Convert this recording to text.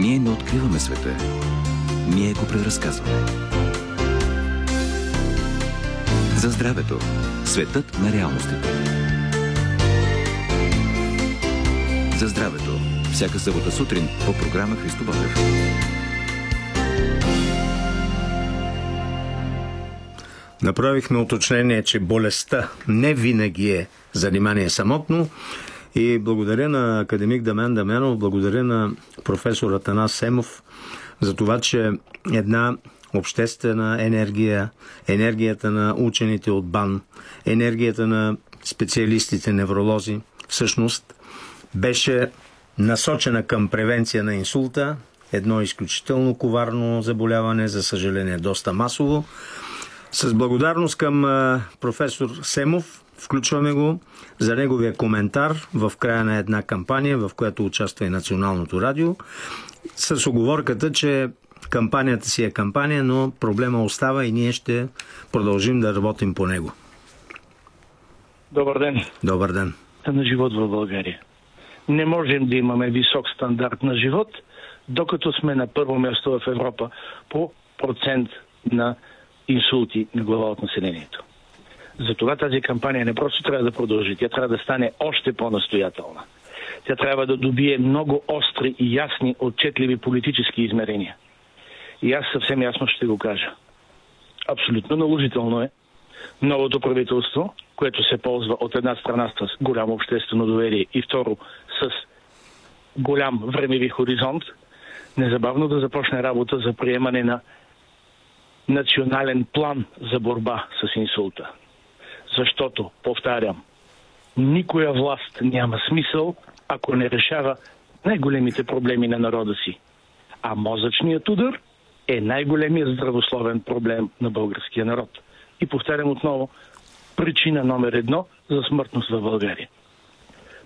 Ние не откриваме света. Ние го преразказваме. За здравето. Светът на реалностите. За здравето. Всяка събота сутрин по програма Христо Ботев. Направихме уточнение, че болестта не винаги е занимание самотно. И благодаря на академик Дамян Дамянов, благодаря на професор Атанас Семов за това, че една обществена енергия, енергията на учените от БАН, енергията на специалистите невролози, всъщност беше насочена към превенция на инсулта, едно изключително коварно заболяване, за съжаление доста масово. С благодарност към професор Семов, включваме го за неговия коментар в края на една кампания, в която участва и Националното радио, с уговорката, че кампанията си е кампания, но проблема остава и ние ще продължим да работим по него. Добър ден. Добър ден. На живот в България. Не можем да имаме висок стандарт на живот, докато сме на първо място в Европа по процент на инсулти на глава от населението. Затова тази кампания не просто трябва да продължи, тя трябва да стане още по-настоятелна. Тя трябва да добие много остри и ясни, отчетливи политически измерения. И аз съвсем ясно ще го кажа. Абсолютно наложително е новото правителство, което се ползва от една страна с голямо обществено доверие и второ с голям времеви хоризонт, незабавно да започне работа за приемане на национален план за борба с инсулта. Защото, повтарям, никоя власт няма смисъл, ако не решава най-големите проблеми на народа си. А мозъчният удар е най-големият здравословен проблем на българския народ. И повтарям отново, причина номер 1 за смъртност в България.